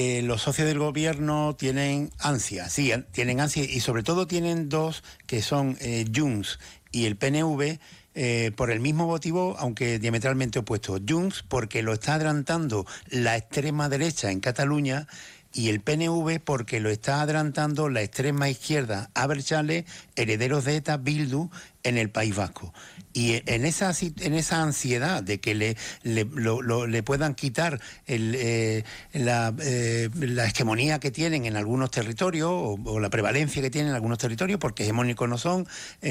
Los socios del gobierno tienen ansia, sí, tienen ansia, y sobre todo tienen dos, que son Junts y el PNV, por el mismo motivo, aunque diametralmente opuesto. Junts porque lo está adelantando la extrema derecha en Cataluña, y el PNV porque lo está adelantando la extrema izquierda, Abertzale, herederos de ETA, Bildu, en el País Vasco. Y en esa ansiedad de que le puedan quitar la hegemonía que tienen en algunos territorios, o la prevalencia que tienen en algunos territorios, porque hegemónicos no son,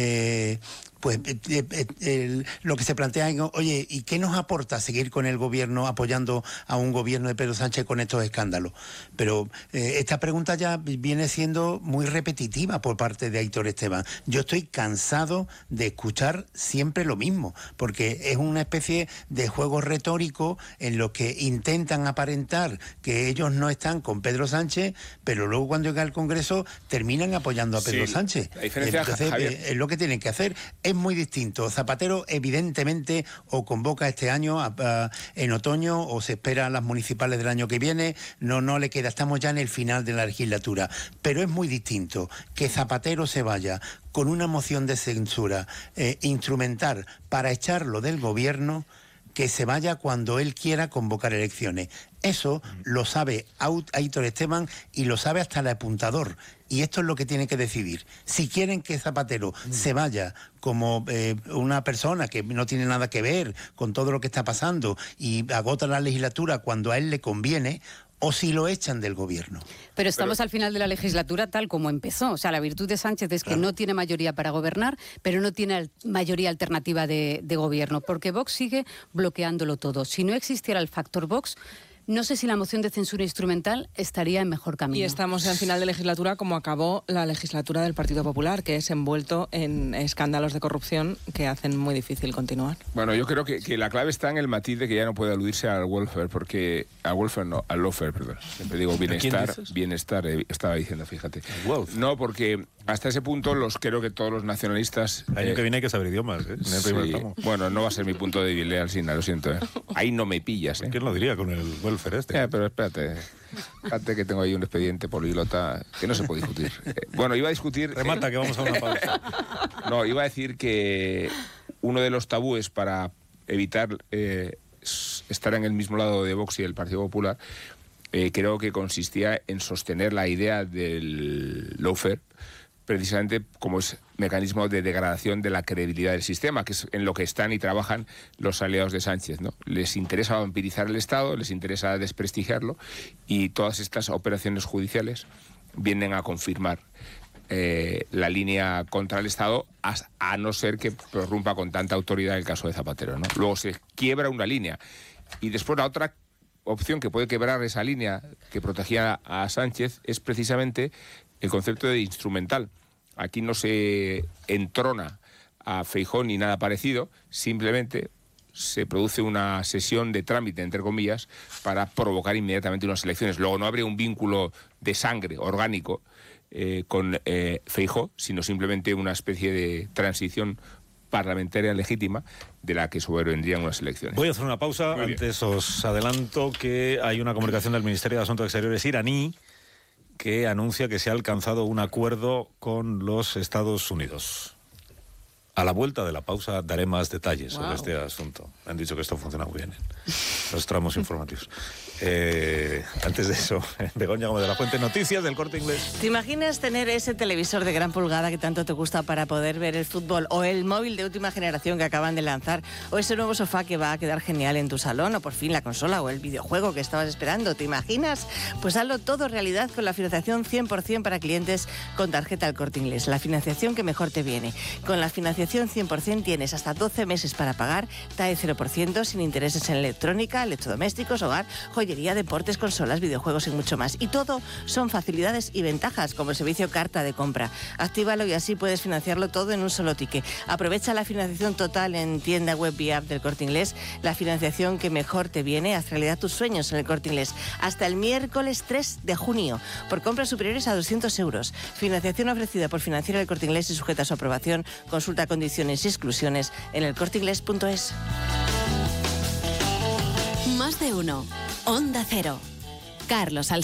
lo que se plantea es, oye, ¿y qué nos aporta seguir con el gobierno, apoyando a un gobierno de Pedro Sánchez con estos escándalos? Pero esta pregunta ya viene siendo muy repetitiva por parte de Aitor Esteban. Yo estoy cansado de escuchar siempre lo mismo, porque es una especie de juego retórico en lo que intentan aparentar que ellos no están con Pedro Sánchez, pero luego cuando llega al Congreso terminan apoyando a Pedro Sánchez. La diferencia, entonces, es lo que tienen que hacer. Es muy distinto. Zapatero evidentemente o convoca este año en otoño, o se espera a las municipales del año que viene. No le queda, estamos ya en el final de la legislatura, pero es muy distinto que Zapatero se vaya con una moción de censura instrumental para echarlo del gobierno, que se vaya cuando él quiera convocar elecciones. Eso lo sabe Aitor Esteban, y lo sabe hasta el apuntador. Y esto es lo que tiene que decidir. Si quieren que Zapatero se vaya como una persona que no tiene nada que ver con todo lo que está pasando y agota la legislatura cuando a él le conviene, o si lo echan del gobierno. Pero estamos al final de la legislatura tal como empezó. O sea, la virtud de Sánchez es que no tiene mayoría para gobernar, pero no tiene mayoría alternativa de gobierno, porque Vox sigue bloqueándolo todo. Si no existiera el factor Vox, no sé si la moción de censura instrumental estaría en mejor camino. Y estamos en final de legislatura, como acabó la legislatura del Partido Popular, que es envuelto en escándalos de corrupción que hacen muy difícil continuar. Bueno, yo creo que la clave está en el matiz de que ya no puede aludirse al welfare, porque al lawfare, perdón. Siempre digo bienestar, estaba diciendo, fíjate. No, porque hasta ese punto creo que todos los nacionalistas... El año que viene hay que saber idiomas, ¿eh? En el primer tramo. Bueno, no va a ser mi punto débil, Alsina, lo siento. Ahí no me pillas, ¿eh? ¿Quién lo diría con el welfare este? Pero espérate que tengo ahí un expediente políglota que no se puede discutir. Bueno, iba a discutir... Remata, que vamos a una pausa. No, iba a decir que uno de los tabúes para evitar estar en el mismo lado de Vox y el Partido Popular, creo que consistía en sostener la idea del lawfare, precisamente como es mecanismo de degradación de la credibilidad del sistema, que es en lo que están y trabajan los aliados de Sánchez, ¿no? Les interesa vampirizar el Estado, les interesa desprestigiarlo, y todas estas operaciones judiciales vienen a confirmar la línea contra el Estado, a no ser que prorrumpa con tanta autoridad el caso de Zapatero, ¿no? Luego se quiebra una línea, y después la otra opción que puede quebrar esa línea que protegía a Sánchez es precisamente el concepto de instrumental. Aquí no se entrona a Feijóo ni nada parecido, simplemente se produce una sesión de trámite, entre comillas, para provocar inmediatamente unas elecciones. Luego no habría un vínculo de sangre orgánico con Feijóo, sino simplemente una especie de transición parlamentaria legítima de la que sobrevendrían unas elecciones. Voy a hacer una pausa. Antes os adelanto que hay una comunicación del Ministerio de Asuntos Exteriores iraní que anuncia que se ha alcanzado un acuerdo con los Estados Unidos. A la vuelta de la pausa daré más detalles sobre este asunto. Me han dicho que esto funciona muy bien en los tramos informativos. Antes de eso, Begoña Gómez de la Fuente, noticias del Corte Inglés. ¿Te imaginas tener ese televisor de gran pulgada que tanto te gusta para poder ver el fútbol, o el móvil de última generación que acaban de lanzar, o ese nuevo sofá que va a quedar genial en tu salón, o por fin la consola o el videojuego que estabas esperando? ¿Te imaginas? Pues hazlo todo realidad con la financiación 100% para clientes con tarjeta El Corte Inglés, la financiación que mejor te viene. Con la financiación 100% tienes hasta 12 meses para pagar, TAE 0%, sin intereses en electrónica, electrodomésticos, hogar, joyería, deportes, consolas, videojuegos y mucho más. Y todo son facilidades y ventajas, como el servicio carta de compra. Actívalo y así puedes financiarlo todo en un solo ticket. Aprovecha la financiación total en tienda web y app del Corte Inglés, la financiación que mejor te viene. Haz realidad tus sueños en el Corte Inglés hasta el miércoles 3 de junio, por compras superiores a 200 euros. Financiación ofrecida por Financiera del Corte Inglés y sujeta a su aprobación. Consulta condiciones y exclusiones en elcorteingles.es. Más de uno. Onda Cero. Carlos Alsina.